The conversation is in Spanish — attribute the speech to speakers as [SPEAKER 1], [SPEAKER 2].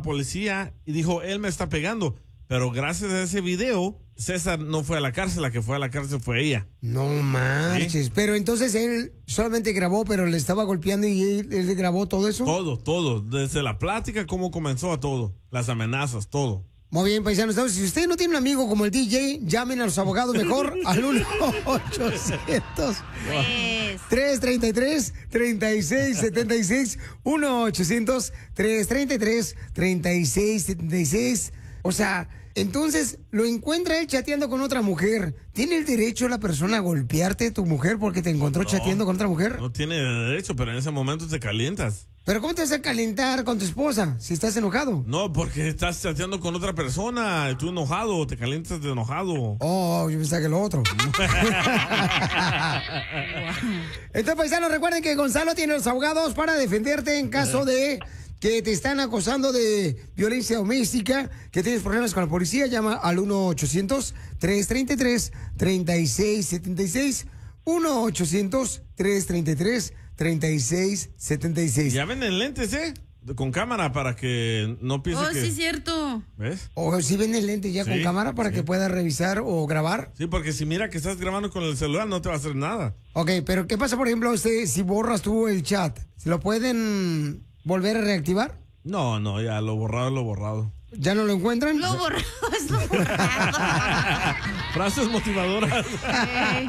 [SPEAKER 1] policía y dijo, él me está pegando. Pero gracias a ese video, César no fue a la cárcel, la que fue a la cárcel fue ella.
[SPEAKER 2] No marches. ¿Sí? Pero entonces él solamente grabó, pero le estaba golpeando y él grabó todo eso.
[SPEAKER 1] Todo. Desde la plática, cómo comenzó a todo. Las amenazas, todo.
[SPEAKER 2] Muy bien, paisanos. Si usted no tiene un amigo como el DJ, llamen a los abogados mejor al 1-800-333-3676. 1-800-333-3676. O sea, entonces lo encuentra él chateando con otra mujer. ¿Tiene el derecho la persona a golpearte, tu mujer, porque te encontró chateando con otra mujer?
[SPEAKER 1] No tiene derecho, pero en ese momento te calientas.
[SPEAKER 2] ¿Pero cómo te vas a calentar con tu esposa si estás enojado?
[SPEAKER 1] No, porque estás chateando con otra persona, tú enojado, te calientas de enojado.
[SPEAKER 2] Oh, yo pensaba que lo otro. Entonces, paisanos, recuerden que Gonzalo tiene los abogados para defenderte en caso de que te están acosando de violencia doméstica, que tienes problemas con la policía. Llama al 1-800-333-3676. 1-800-333-3676.
[SPEAKER 1] Ya venden lentes, con cámara para que no piense que...
[SPEAKER 3] sí, cierto.
[SPEAKER 1] ¿Ves?
[SPEAKER 2] O si venden lentes ya con cámara para que pueda revisar o grabar.
[SPEAKER 1] Sí, porque si mira que estás grabando con el celular no te va a hacer nada.
[SPEAKER 2] Ok, pero ¿qué pasa, por ejemplo, si borras tú el chat? ¿Se lo pueden volver a reactivar?
[SPEAKER 1] No, ya lo borrado.
[SPEAKER 2] ¿Ya no lo encuentran?
[SPEAKER 3] Lo borrado es lo borrado.
[SPEAKER 1] Frases motivadoras.